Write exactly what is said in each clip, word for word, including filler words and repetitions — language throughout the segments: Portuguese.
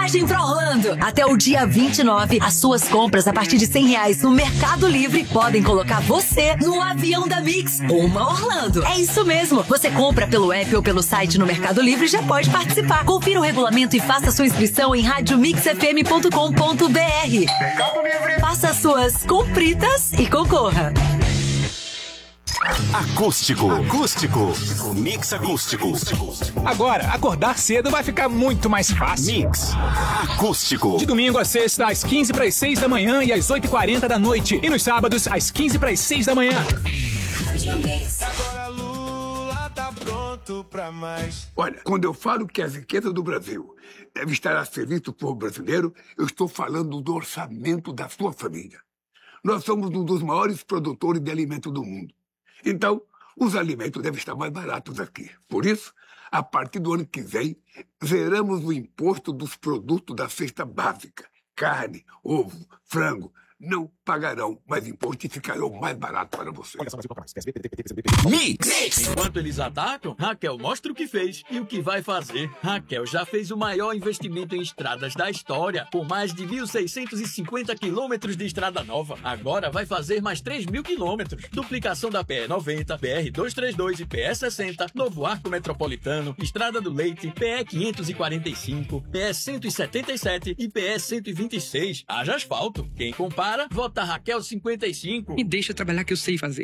viagem pra Orlando. Até o dia vinte e nove, as suas compras a partir de cem reais no Mercado Livre podem colocar você no avião da Mix rumo a Orlando. É isso mesmo. Você compra pelo app ou pelo site no Mercado Livre e já pode participar. Confira o regulamento e faça sua inscrição em rádio mix f m ponto com ponto b r. Mercado Livre. Faça suas compritas e concorra. Acústico. Acústico. Mix Acústico. Agora, acordar cedo vai ficar muito mais fácil. Mix Acústico. De domingo a sexta, às quinze para as seis da manhã e às oito e quarenta da noite. E nos sábados, às quinze para as seis da manhã. Agora Lula tá pronto pra mais. Olha, quando eu falo que as riquezas do Brasil devem estar a serviço do povo brasileiro, eu estou falando do orçamento da sua família. Nós somos um dos maiores produtores de alimentos do mundo. Então, os alimentos devem estar mais baratos aqui. Por isso, a partir do ano que vem, zeramos o imposto dos produtos da cesta básica. Carne, ovo, frango, não pagarão mais imposto e ficarão mais barato para você. Mix! Enquanto eles atacam, Raquel mostra o que fez e o que vai fazer. Raquel já fez o maior investimento em estradas da história, com mais de mil seiscentos e cinquenta quilômetros de estrada nova. Agora vai fazer mais três mil quilômetros. Duplicação da P E noventa, B R duzentos e trinta e dois e P E sessenta, novo arco metropolitano, Estrada do Leite, P E quinhentos e quarenta e cinco, P E cento e setenta e sete e P E cento e vinte e seis. Haja asfalto. Quem compara, vota Raquel cinquenta e cinco. Me deixa trabalhar que eu sei fazer.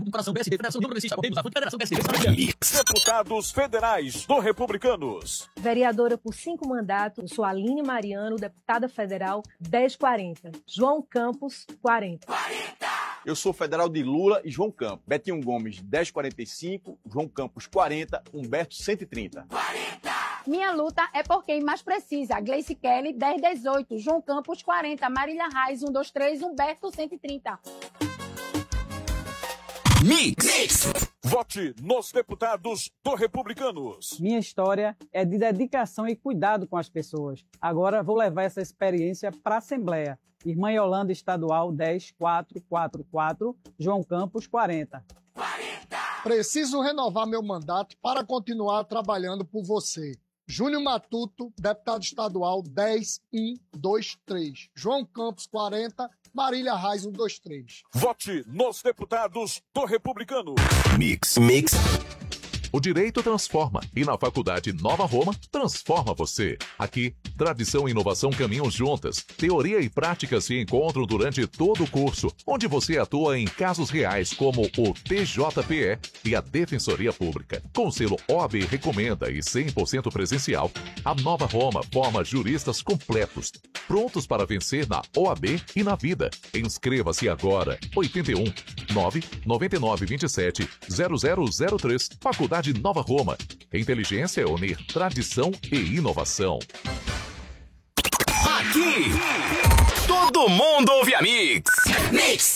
Deputados federais do Republicanos. Vereadora por cinco mandatos, sou Aline Mariano, deputada federal, dez quarenta. João Campos, quarenta. quarenta. Eu sou federal de Lula e João Campos. Betinho Gomes, dez quarenta e cinco. João Campos, quarenta. Humberto, cento e trinta. quarenta. Minha luta é por quem mais precisa. Gleice Kelly, dez dezoito. João Campos, quarenta. Marília Reis, cento e vinte e três. Humberto, cento e trinta. Mix. Vote nos deputados do Republicanos. Minha história é de dedicação e cuidado com as pessoas. Agora vou levar essa experiência para a Assembleia. Irmã Yolanda Estadual, dez quatrocentos e quarenta e quatro. João Campos, quarenta. quarenta. Preciso renovar meu mandato para continuar trabalhando por você. Júnior Matuto, deputado estadual, dez um dois três. João Campos, quarenta. Marília Reis, cento e vinte e três. Vote nos deputados do Republicano. Mix. Mix. O direito transforma e na Faculdade Nova Roma transforma você. Aqui, tradição e inovação caminham juntas. Teoria e prática se encontram durante todo o curso, onde você atua em casos reais como o T J P E e a Defensoria Pública. Com selo O A B Recomenda e cem por cento presencial, a Nova Roma forma juristas completos, prontos para vencer na O A B e na vida. Inscreva-se agora. oito um nove nove nove dois sete zero zero zero três. Faculdade Nova Roma. Inteligência é unir tradição e inovação. Aqui, todo mundo ouve a Mix. Mix.